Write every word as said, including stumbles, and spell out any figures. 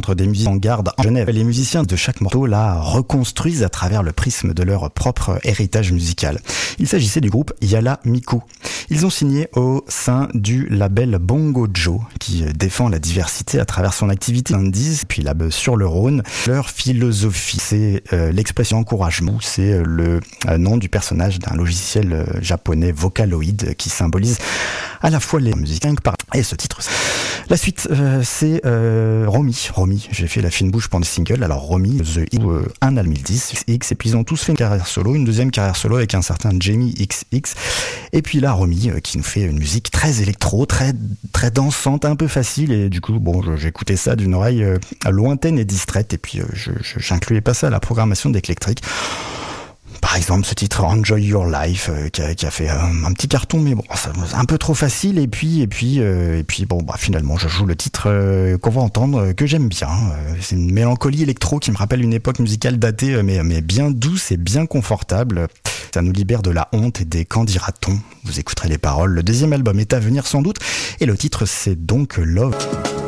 rencontre des musiciens en garde en Genève. Les musiciens de chaque morceau la reconstruisent à travers le prisme de leur propre héritage musical. Il s'agissait du groupe Yala Miku. Ils ont signé au sein du label Bongo Joe, qui défend la diversité à travers son activité indies, puis là sur le Rhône. Leur philosophie, c'est euh, l'expression encouragement, c'est le euh, nom du personnage d'un logiciel euh, japonais Vocaloid qui symbolise à la fois les musiciens et ce titre. La suite, euh, c'est euh, Romy. Romy, j'ai fait la fine bouche pendant le single. Alors Romy, The euh, un album deux mille dix, X, et puis ils ont tous fait une carrière solo, une deuxième carrière solo avec un certain Jamie X X. Et puis là, Romy, euh, qui nous fait une musique très électro, très très dansante, un peu facile. Et du coup, bon, j'écoutais ça d'une oreille euh, lointaine et distraite. Et puis, euh, je, je, j'incluais pas ça à la programmation d'Eclectric. Par exemple, ce titre Enjoy Your Life euh, qui, a, qui a fait euh, un petit carton, mais bon, c'est un peu trop facile. Et puis, et puis, euh, et puis, bon, bah finalement, je joue le titre euh, qu'on va entendre, euh, que j'aime bien. Euh, c'est une mélancolie électro qui me rappelle une époque musicale datée, euh, mais mais bien douce et bien confortable. Ça nous libère de la honte et des qu'en dira-t-on. Vous écouterez les paroles. Le deuxième album est à venir sans doute, et le titre c'est donc Love.